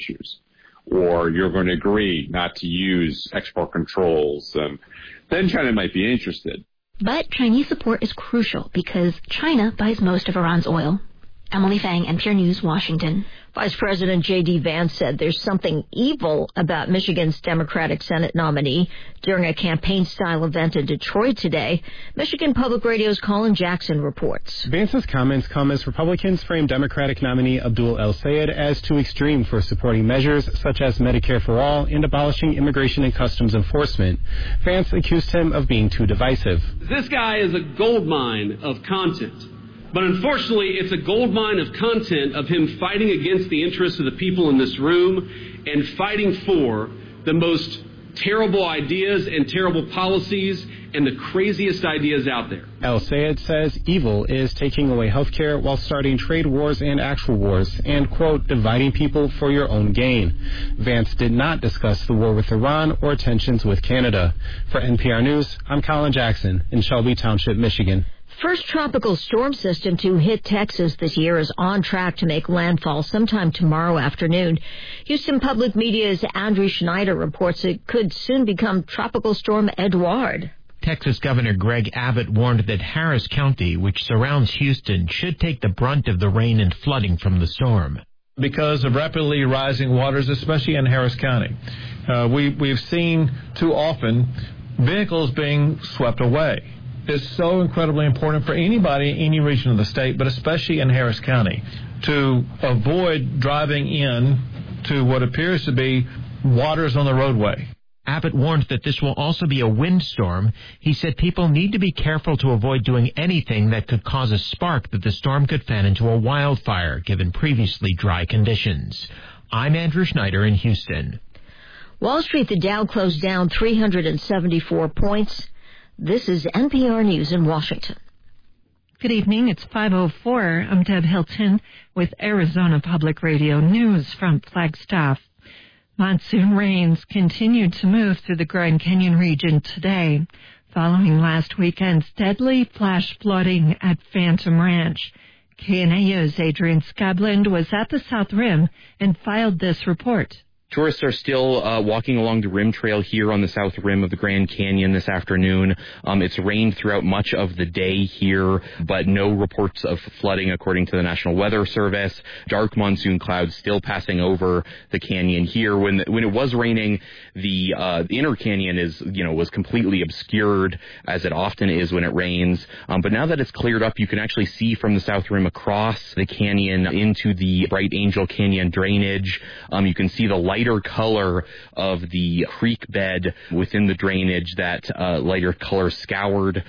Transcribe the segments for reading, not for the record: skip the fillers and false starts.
issues, or you're going to agree not to use export controls, then China might be interested. But Chinese support is crucial because China buys most of Iran's oil. Emily Fang, NPR News, Washington. Vice President J.D. Vance said there's something evil about Michigan's Democratic Senate nominee during a campaign-style event in Detroit today. Michigan Public Radio's Colin Jackson reports. Vance's comments come as Republicans frame Democratic nominee Abdul El-Sayed as too extreme for supporting measures such as Medicare for All and abolishing immigration and customs enforcement. Vance accused him of being too divisive. This guy is a goldmine of content. But unfortunately, it's a goldmine of content of him fighting against the interests of the people in this room and fighting for the most terrible ideas and terrible policies and the craziest ideas out there. El-Sayed says evil is taking away health care while starting trade wars and actual wars and, quote, dividing people for your own gain. Vance did not discuss the war with Iran or tensions with Canada. For NPR News, I'm Colin Jackson in Shelby Township, Michigan. First tropical storm system to hit Texas this year is on track to make landfall sometime tomorrow afternoon. Houston Public Media's Andrew Schneider reports it could soon become Tropical Storm Edouard. Texas Governor Greg Abbott warned that Harris County, which surrounds Houston, should take the brunt of the rain and flooding from the storm. Because of rapidly rising waters, especially in Harris County, we've seen too often vehicles being swept away. It's so incredibly important for anybody in any region of the state, but especially in Harris County, to avoid driving in to what appears to be waters on the roadway. Abbott warned that this will also be a windstorm. He said people need to be careful to avoid doing anything that could cause a spark that the storm could fan into a wildfire, given previously dry conditions. I'm Andrew Schneider in Houston. Wall Street, the Dow closed down 374 points. This is NPR News in Washington. Good evening. It's 5:04. I'm Deb Hilton with Arizona Public Radio News from Flagstaff. Monsoon rains continued to move through the Grand Canyon region today, following last weekend's deadly flash flooding at Phantom Ranch. KNAU's Adrian Scabland was at the South Rim and filed this report. Tourists are still walking along the rim trail here on the south rim of the Grand Canyon this afternoon. It's rained throughout much of the day here, but no reports of flooding according to the National Weather Service. Dark monsoon clouds still passing over the canyon here. When it was raining, the inner canyon was completely obscured, as it often is when it rains. But now that it's cleared up, you can actually see from the south rim across the canyon into the Bright Angel Canyon drainage. You can see the lighter color of the creek bed within the drainage, that lighter color scoured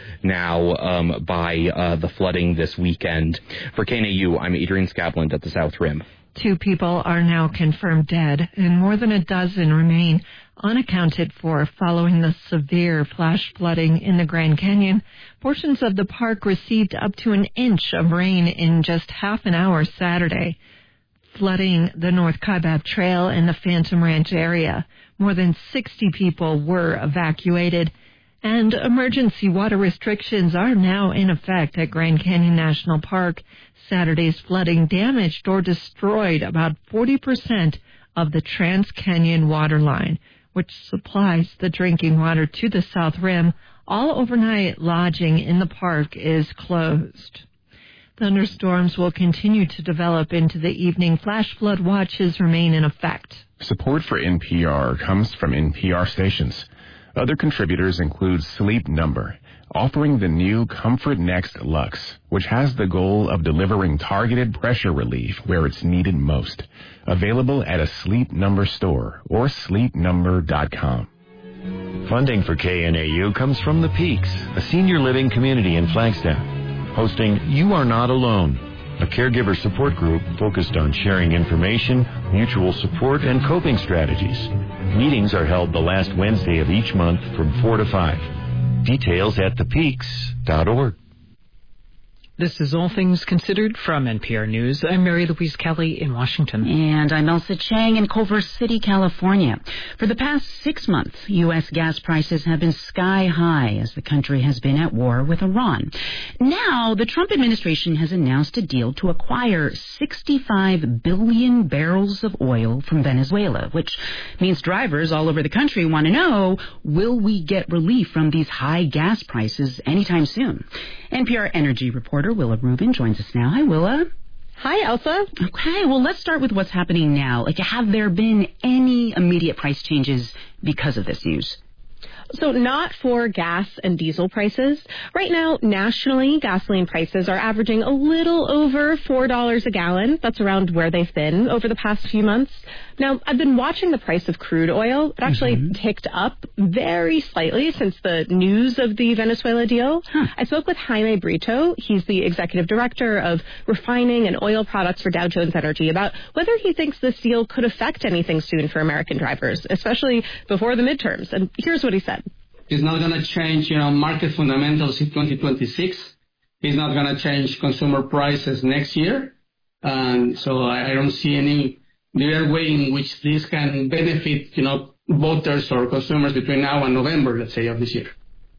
now by the flooding this weekend. For KNAU, I'm Adrian Scabland at the South Rim. 2 people are now confirmed dead, and more than a dozen remain unaccounted for following the severe flash flooding in the Grand Canyon. Portions of the park received up to an inch of rain in just half an hour Saturday, flooding the North Kaibab Trail in the Phantom Ranch area. More than 60 people were evacuated, and emergency water restrictions are now in effect at Grand Canyon National Park. Saturday's flooding damaged or destroyed about 40% of the Trans-Canyon water line, which supplies the drinking water to the South Rim. All overnight lodging in the park is closed. Thunderstorms will continue to develop into the evening. Flash flood watches remain in effect. Support for NPR comes from NPR stations. Other contributors include Sleep Number, offering the new Comfort Next Luxe, which has the goal of delivering targeted pressure relief where it's needed most. Available at a Sleep Number store or sleepnumber.com. Funding for KNAU comes from The Peaks, a senior living community in Flagstaff, hosting You Are Not Alone, a caregiver support group focused on sharing information, mutual support, and coping strategies. Meetings are held the last Wednesday of each month from 4 to 5. Details at thepeaks.org. This is All Things Considered from NPR News. I'm Mary Louise Kelly in Washington. And I'm Elsa Chang in Culver City, California. For the past 6 months, U.S. gas prices have been sky high as the country has been at war with Iran. Now, the Trump administration has announced a deal to acquire 65 billion barrels of oil from Venezuela, which means drivers all over the country want to know, will we get relief from these high gas prices anytime soon? NPR energy reporter Willa Rubin joins us now. Hi, Willa. Hi, Elsa. Okay, well, let's start with what's happening now. Have there been any immediate price changes because of this news? So not for gas and diesel prices. Right now, nationally, gasoline prices are averaging a little over $4 a gallon. That's around where they've been over the past few months. Now, I've been watching the price of crude oil. It actually ticked up very slightly since the news of the Venezuela deal. I spoke with Jaime Brito. He's the executive director of refining and oil products for Dow Jones Energy about whether he thinks this deal could affect anything soon for American drivers, especially before the midterms. And here's what he said. It's not going to change, market fundamentals in 2026. It's not going to change consumer prices next year. And so I don't see any direct way in which this can benefit, voters or consumers between now and November, let's say, of this year.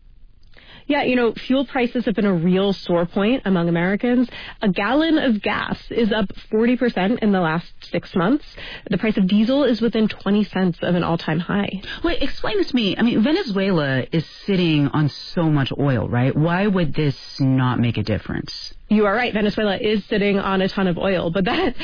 Yeah, fuel prices have been a real sore point among Americans. A gallon of gas is up 40% in the last 6 months. The price of diesel is within 20 cents of an all-time high. Wait, explain this to me. Venezuela is sitting on so much oil, right? Why would this not make a difference? You are right. Venezuela is sitting on a ton of oil, but that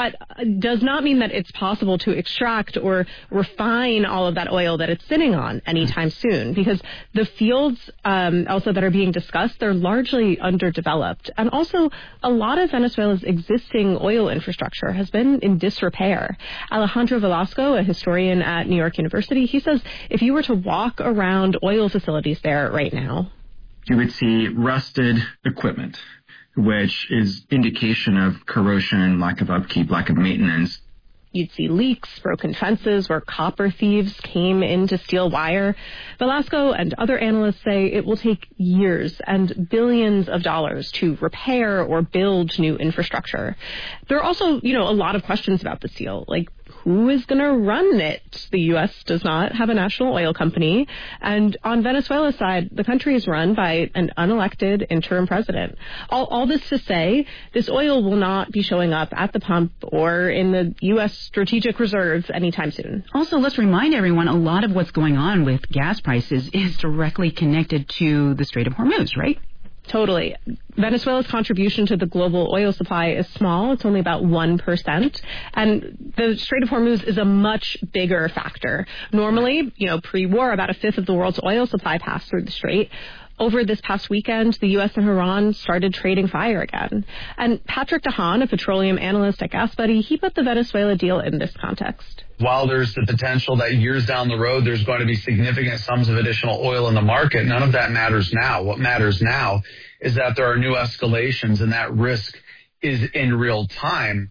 does not mean that it's possible to extract or refine all of that oil that it's sitting on anytime soon, because the fields also that are being discussed, they're largely underdeveloped. And also, a lot of Venezuela's existing oil infrastructure has been in disrepair. Alejandro Velasco, a historian at New York University, he says if you were to walk around oil facilities there right now, you would see rusted equipment, which is indication of corrosion, lack of upkeep, lack of maintenance. You'd see leaks, broken fences where copper thieves came in to steal wire. Velasco and other analysts say it will take years and billions of dollars to repair or build new infrastructure. There are also, a lot of questions about this deal, like who is going to run it? The U.S. does not have a national oil company. And on Venezuela's side, the country is run by an unelected interim president. All this to say, this oil will not be showing up at the pump or in the U.S. strategic reserves anytime soon. Also, let's remind everyone, a lot of what's going on with gas prices is directly connected to the Strait of Hormuz, right? Totally. Venezuela's contribution to the global oil supply is small. It's only about 1%. And the Strait of Hormuz is a much bigger factor. Normally, pre-war, about a fifth of the world's oil supply passed through the Strait. Over this past weekend, the U.S. and Iran started trading fire again. And Patrick DeHaan, a petroleum analyst at GasBuddy, he put the Venezuela deal in this context. While there's the potential that years down the road there's going to be significant sums of additional oil in the market, none of that matters now. What matters now is that there are new escalations and that risk is in real time.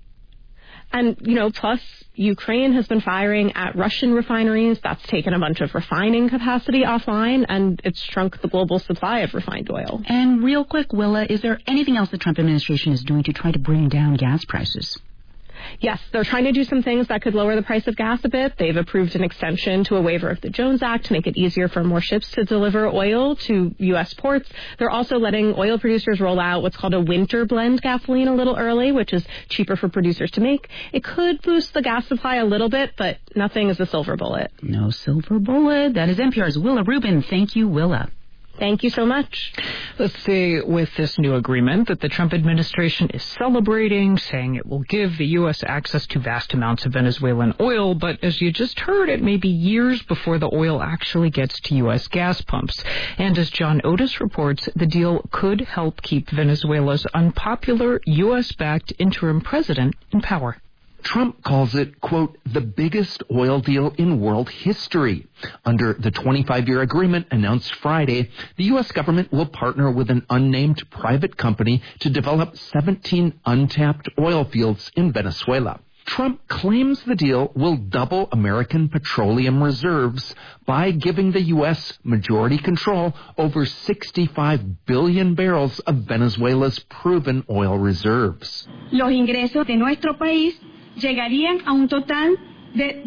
And, plus Ukraine has been firing at Russian refineries. That's taken a bunch of refining capacity offline, and it's shrunk the global supply of refined oil. And real quick, Willa, is there anything else the Trump administration is doing to try to bring down gas prices? Yes, they're trying to do some things that could lower the price of gas a bit. They've approved an extension to a waiver of the Jones Act to make it easier for more ships to deliver oil to U.S. ports. They're also letting oil producers roll out what's called a winter blend gasoline a little early, which is cheaper for producers to make. It could boost the gas supply a little bit, but nothing is a silver bullet. No silver bullet. That is NPR's Willa Rubin. Thank you, Willa. Thank you so much. Let's say with this new agreement that the Trump administration is celebrating, saying it will give the U.S. access to vast amounts of Venezuelan oil, but as you just heard, it may be years before the oil actually gets to U.S. gas pumps. And as John Otis reports, the deal could help keep Venezuela's unpopular U.S.-backed interim president in power. Trump calls it, quote, the biggest oil deal in world history. Under the 25-year agreement announced Friday, the U.S. government will partner with an unnamed private company to develop 17 untapped oil fields in Venezuela. Trump claims the deal will double American petroleum reserves by giving the U.S. majority control over 65 billion barrels of Venezuela's proven oil reserves. Los ingresos de nuestro país llegarían a un total de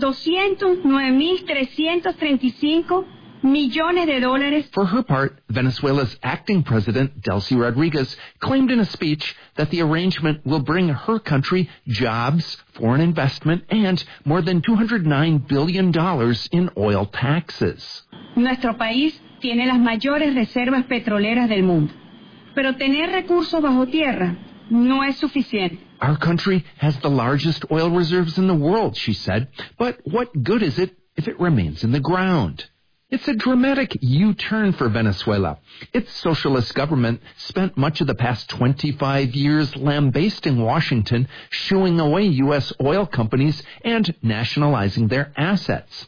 209.335 millones de dólares. For her part, Venezuela's acting president, Delcy Rodriguez, claimed in a speech that the arrangement will bring her country jobs, foreign investment, and more than $209 billion in oil taxes. Nuestro país tiene las mayores reservas petroleras del mundo, pero tener recursos bajo tierra no es suficiente. Our country has the largest oil reserves in the world, she said, but what good is it if it remains in the ground? It's a dramatic U-turn for Venezuela. Its socialist government spent much of the past 25 years lambasting Washington, shooing away U.S. oil companies, and nationalizing their assets.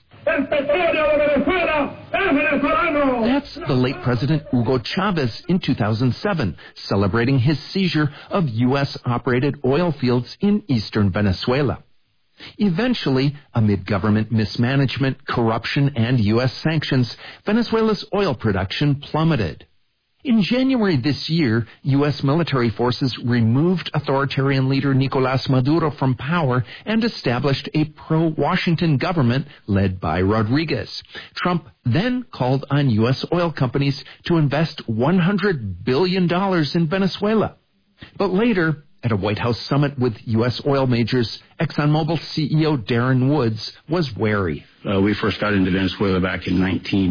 That's the late President Hugo Chavez in 2007, celebrating his seizure of U.S.-operated oil fields in eastern Venezuela. Eventually, amid government mismanagement, corruption, and U.S. sanctions, Venezuela's oil production plummeted. In January this year, U.S. military forces removed authoritarian leader Nicolás Maduro from power and established a pro-Washington government led by Rodriguez. Trump then called on U.S. oil companies to invest $100 billion in Venezuela. But later, at a White House summit with U.S. oil majors, ExxonMobil CEO Darren Woods was wary. We first got into Venezuela back in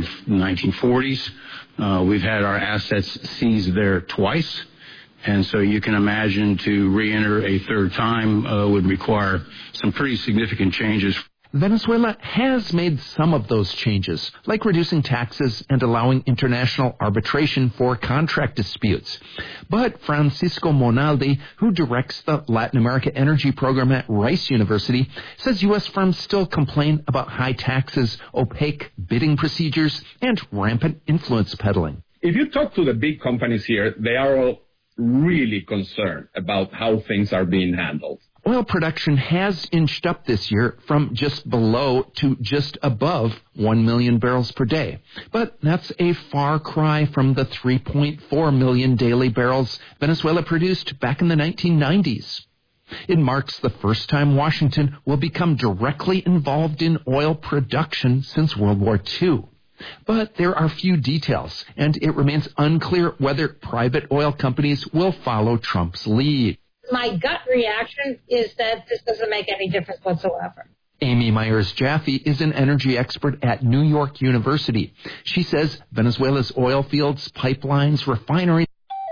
1940s. We've had our assets seized there twice. And so you can imagine to re-enter a third time would require some pretty significant changes. Venezuela has made some of those changes, like reducing taxes and allowing international arbitration for contract disputes. But Francisco Monaldi, who directs the Latin America Energy Program at Rice University, says U.S. firms still complain about high taxes, opaque bidding procedures, and rampant influence peddling. If you talk to the big companies here, they are all really concerned about how things are being handled. Oil production has inched up this year from just below to just above 1 million barrels per day. But that's a far cry from the 3.4 million daily barrels Venezuela produced back in the 1990s. It marks the first time Washington will become directly involved in oil production since World War II. But there are few details, and it remains unclear whether private oil companies will follow Trump's lead. My gut reaction is that this doesn't make any difference whatsoever. Amy Myers-Jaffe is an energy expert at New York University. She says Venezuela's oil fields, pipelines, refineries...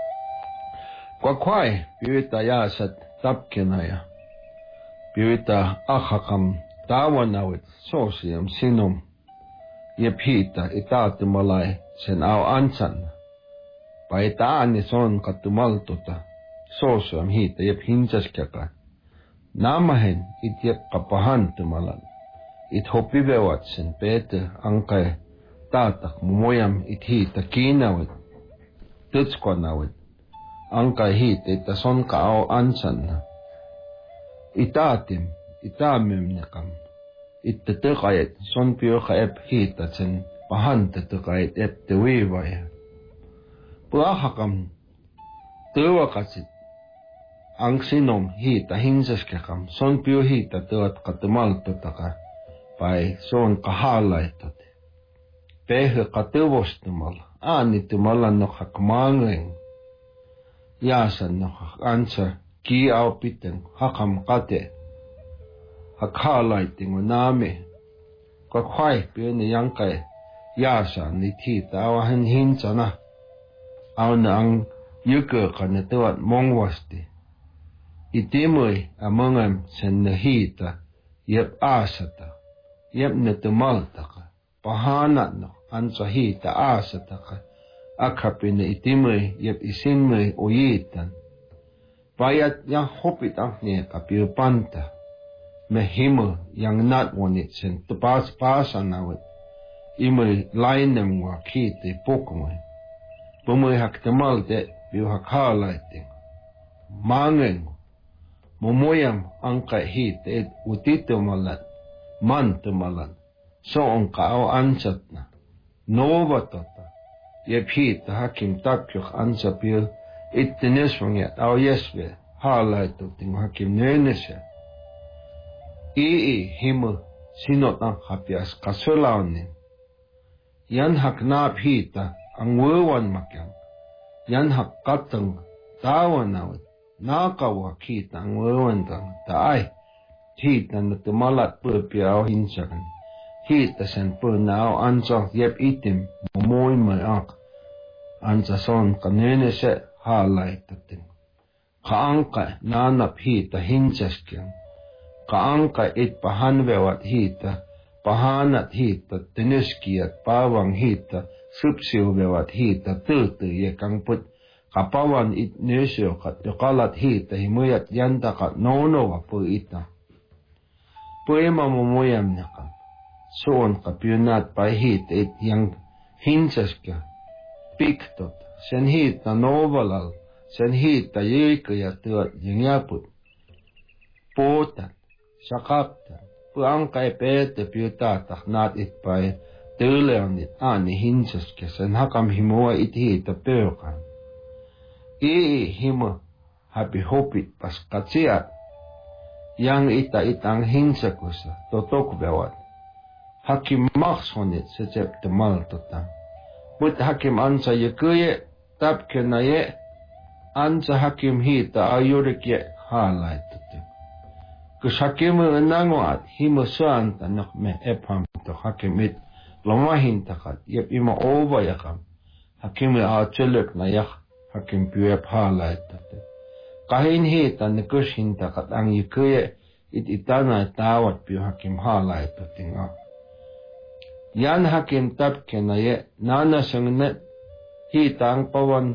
Kwakwai, piwita yasat tapkinaya. Piwita achakam tawanawit sosiam sinum. Yepita itatumalay sen au ansan. Paitaan ni son katumaltuta. Sosuam hiita jep hinsaskaka. Namahen it jep kapahantumalan. It hopivewatsen pete ankai tatak mumoyam it hiita kiinawit. Tutskwanawit. Ankai hiita ita son ka au ansan. Itaatim, itamimnikam. Itta tăqayet son pioqa ep hiita sen pahanta tăqayet ep te wiivaya. Puahakam tăwaqatsit. Ang sinom hiita hinsaskakam son pio hiita tăat katumaltutaka pai son kahalaitat. Pehe katăvostumal aanitumalan nohak maangeng. Yaasan nohak ansa ki au piten hakam kate. Hakalaiting unami. Kwakwai pio ni yangkay yaasan ni hiita awahan hinsana. Aw na ang yuka ka na tăat mongwasti. Itimui amangam sen nahita yep asata yep netumaltaka pahanat no ansahita asataka akapina itimui yep isinmui uyitan payat yang hopit angni kapiu panta mehimu yang nat wanit sen tepas pasanawit imui lainem wa kiti pokmui pumui hak temalte biu hak halaiting mangen Momoyam angka hit et utito malan, mantu malan, so onka au ansatna, nova tota, yep hit hakim takyok ansapil, it teneswanget au yesve, halaitu ting hakim nenese. Himu sinot ang hapias kasulaunin. Yan hak naap hita ang wuwan makyang, yan hak katang tawan awit. Nakawak hita ang wuwandang taay. Hita na tumalat po piyaw hinsakan. Hita sen po naaw ansang yep itim mumoy mayak. Ansa son kanene se halay tatin. Kaangka nanap hita hinsaskyan. Kaangka it pahanwewat hita. Pahanat hita tinuskiyat pawang hita. Supsiwewat hita tutu yekang put. Kapawan it nesyo kat yokalat hita himuyat yanta kat nono wa po ita. Poema mamuyam naka. Soon kapyunat pa hita it yang hinsas ka. Piktot. Sen hita novalal. Sen hita yikaya tuat yang yaput. Potat. Sakaptan. Puang kay pete pyutatak nat it pa tuleon it ani hinsas ka. Sen hakam himuwa it hita pyokan. Himo happy hopit pas katsiat yang itang hinsakusa totok bewat hakim maksonit secep temal totang but hakim ansa yekuye tap kenaye ansa hakim hita ayurikye halay totem kus hakim nangoat himo suan tanak me epham to hakim it lomahin takat yep ima ova yakam hakim acelek na yak hakim pyep halay tate. Kahin hita nikus hinta kat ang yikuye it itana tawat pyo hakim halay tate nga. Yan hakim tapke na ye nana sangnet hita ang pawan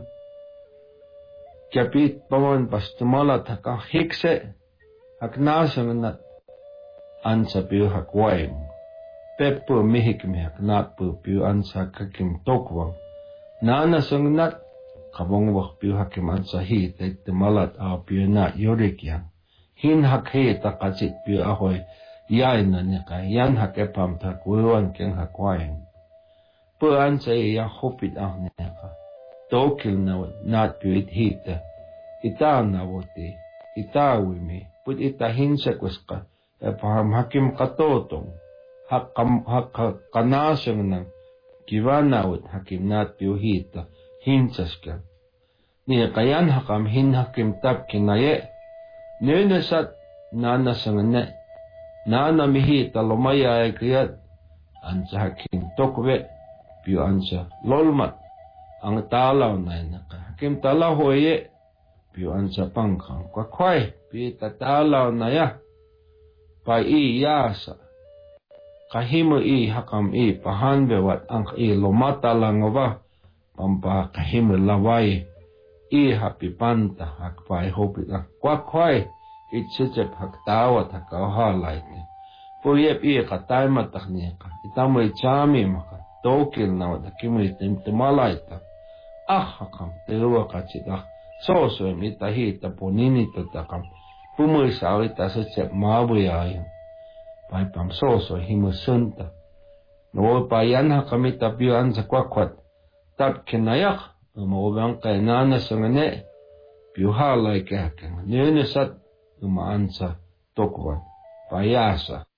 kapit pawan pastumalat hakang hikse hak nasangnet ansa pyo hakwayng. Peppo mihik mi hak nat pyo ansa kakim tokwang. Nana sangnet kabong wak piu hakim ansa hit et malat a piu na yorikyan. Hin hak hit a katsit piu ahoy yain na nika yan hak epam tak wuwan keng hakwain. Pu ansa iya hopit ang nika. Tokil na nat piu it hita. Ita na wote. Ita wimi. Put ita hinsakus ka. Epaham hakim katotong. Hak kanasang nang kiwanawit hakim nat piu hita. Hinsaskan. Niya kayan hakam hin hakim tap kinaye. Nenasat nana sangane. Nana mihita lumaya ay kayat. Ansa hakim tokwe. Piyo ansa lolmat. Ang talaw na naka. Hakim talaw hoye. Piyo ansa pangkang. Kwakway. Piyo tatalaw na ya. Pa yasa. Kahimo hakam pahanbewat ang lumata lang ba. Pampa kahim laway happy panta hakpai hopit kwakwai it sicep haktawat hakahalay puyep katay matakniya itamoy chami maka tokil na dakimoy timtimalaita hakam tewa kachita soso mitahita ponini totakam pumoy sawita sicep mabuyayo pai pam soso himusunta no payan hakamita piyan sa kwakwat tap kinayak umawang kay nana sangane piuhalay kakang nenesat umaansa tokwan payasa.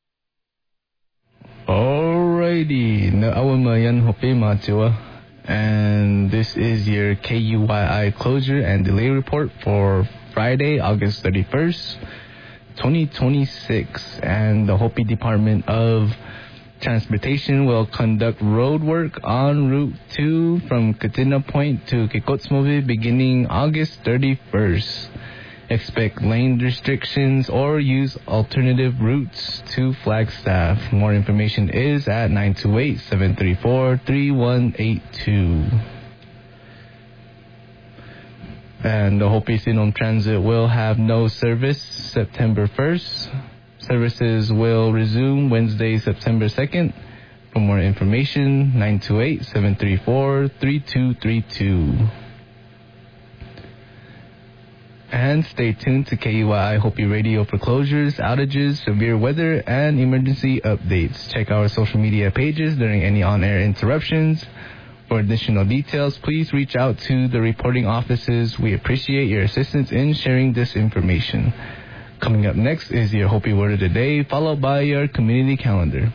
Alrighty, na awamayan hope matiwa, and this is your KUYI closure and delay report for Friday, August 31st, 2026, and the Hopi Department of Transportation will conduct road work on Route 2 from Katina Point to Kikotsmovi beginning August 31st. Expect lane restrictions or use alternative routes to Flagstaff. More information is at 928-734-3182. And the Hopi Sinom Transit will have no service September 1st. Services will resume Wednesday, September 2nd. For more information, 928-734-3232. And stay tuned to KUYI Hopi Radio for closures, outages, severe weather, and emergency updates. Check our social media pages during any on-air interruptions. For additional details, please reach out to the reporting offices. We appreciate your assistance in sharing this information. Coming up next is your Hopi Word of the Day, followed by your community calendar.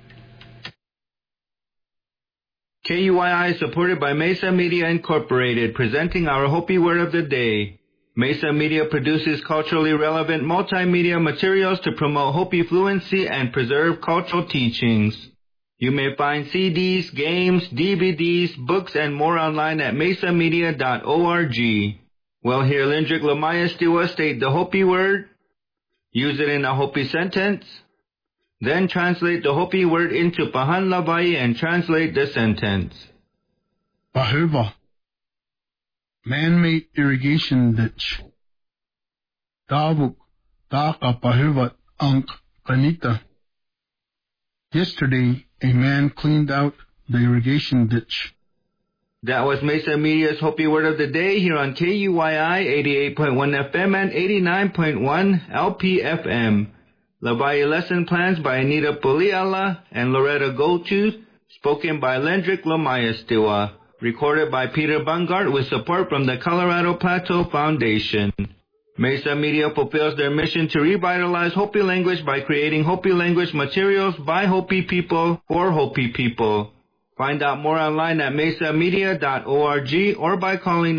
KUYI is supported by Mesa Media Incorporated, presenting our Hopi Word of the Day. Mesa Media produces culturally relevant multimedia materials to promote Hopi fluency and preserve cultural teachings. You may find CDs, games, DVDs, books, and more online at mesamedia.org. We'll hear Lindrick Lamaya Stiwa state the Hopi word, use it in a Hopi sentence, then translate the Hopi word into Pahan Lavai and translate the sentence. Pahuva, man-made irrigation ditch. Davuk, Daka Pahuvat Ank Kanita. Yesterday, a man cleaned out the irrigation ditch. That was Mesa Media's Hopi Word of the Day here on KUYI 88.1 FM and 89.1 LPFM. Lavai lesson plans by Anita Puliala and Loretta Goldtooth, spoken by Lendrick Lamaya Stiwa, recorded by Peter Bungart with support from the Colorado Plateau Foundation. Mesa Media fulfills their mission to revitalize Hopi language by creating Hopi language materials by Hopi people for Hopi people. Find out more online at mesamedia.org or by calling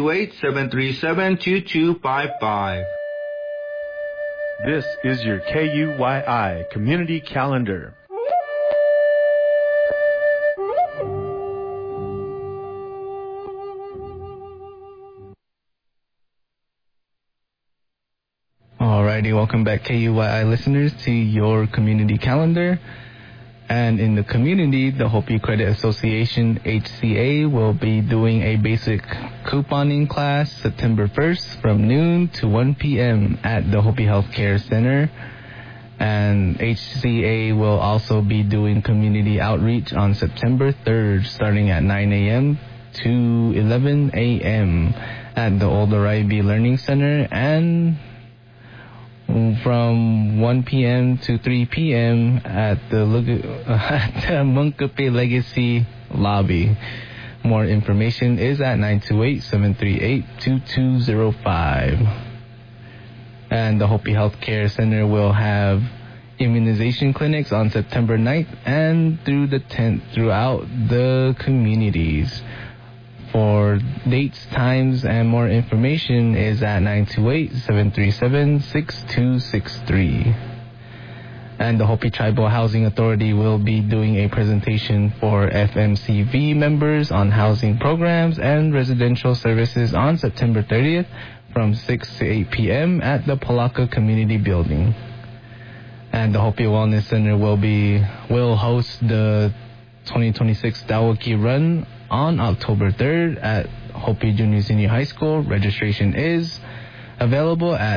928-737-2255. This is your KUYI Community Calendar. Alrighty, welcome back KUYI listeners to your community calendar. And in the community, the Hopi Credit Association, HCA, will be doing a basic couponing class September 1st from noon to 1 p.m. at the Hopi Healthcare Center. And HCA will also be doing community outreach on September 3rd, starting at 9 a.m. to 11 a.m. at the Old Oraibi Learning Center, and from 1 p.m. to 3 p.m. at the Munkape Legacy Lobby. More information is at 928-738-2205. And the Hopi Healthcare Center will have immunization clinics on September 9th and through the 10th throughout the communities. For dates, times, and more information is at 928-737-6263. And the Hopi Tribal Housing Authority will be doing a presentation for FMCV members on housing programs and residential services on September 30th from 6 to 8 p.m. at the Palaka Community Building. And the Hopi Wellness Center will host the 2026 Dawaki Run on October 3rd at Hopi Junior Senior High School. Registration is available at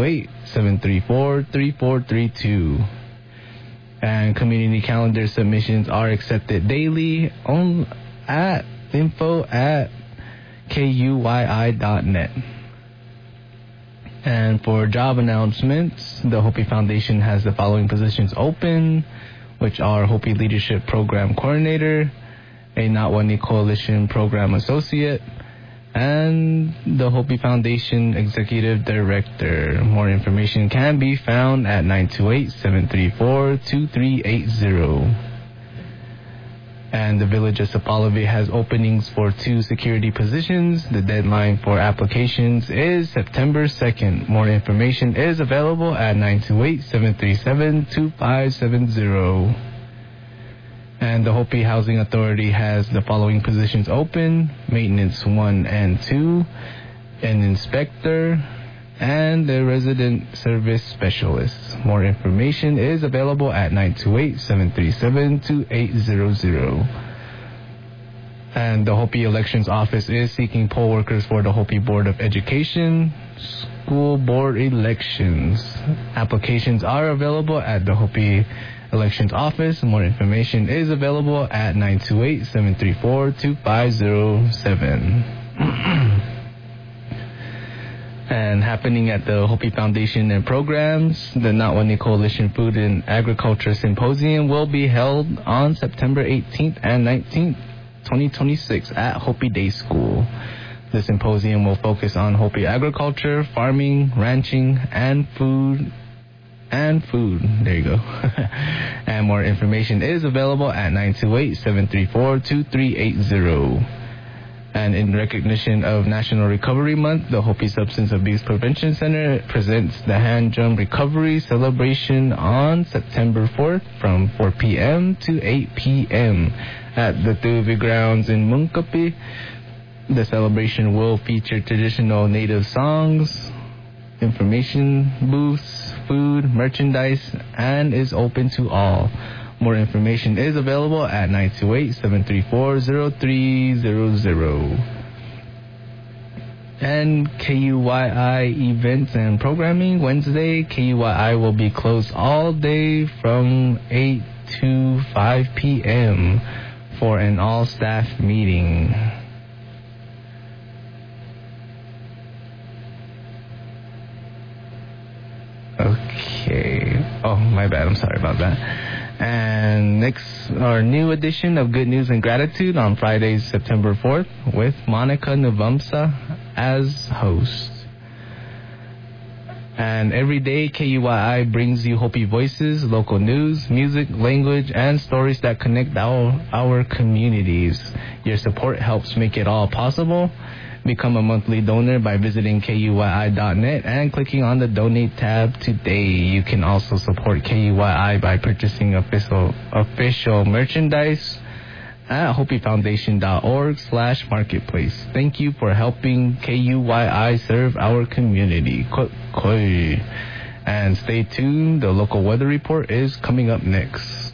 928-734-3432. And community calendar submissions are accepted daily at info@kuyi.net. And for job announcements, the Hopi Foundation has the following positions open, which are Hopi Leadership Program Coordinator, a Natwani Coalition Program Associate, and the Hopi Foundation Executive Director. More information can be found at 928-734-2380. And the Village of Sapalavi has openings for 2 security positions. The deadline for applications is September 2nd. More information is available at 928-737-2570. And the Hopi Housing Authority has the following positions open: Maintenance 1 and 2, an Inspector, and a Resident Service Specialist. More information is available at 928-737-2800. And the Hopi Elections Office is seeking poll workers for the Hopi Board of Education school board elections. Applications are available at the Hopi Elections Office. More information is available at 928-734-2507. And happening at the Hopi Foundation and Programs, the Natwani Coalition Food and Agriculture Symposium will be held on September 18th and 19th, 2026 at Hopi Day School. The symposium will focus on Hopi agriculture, farming, ranching, and food. There you go. And more information is available at 928-734-2380. And in recognition of National Recovery Month, the Hopi Substance Abuse Prevention Center presents the Hand Drum Recovery Celebration on September 4th from 4 p.m. to 8 p.m. at the Tuvi grounds in Munkapi. The celebration will feature traditional native songs, information booths, food, merchandise, and is open to all. More information is available at 928-734-0300. And KUYI events and programming. Wednesday, KUYI will be closed all day from 8 to 5 p.m. for an all-staff meeting. Okay. Oh, my bad. I'm sorry about that. And next, our new edition of Good News and Gratitude on Friday, September 4th, with Monica Nuvamsa as host. And every day, KUYI brings you Hopi voices, local news, music, language, and stories that connect our communities. Your support helps make it all possible. Become a monthly donor by visiting KUYI.net and clicking on the Donate tab today. You can also support KUYI by purchasing official merchandise at HopiFoundation.org/marketplace. Thank you for helping KUYI serve our community. And stay tuned. The local weather report is coming up next.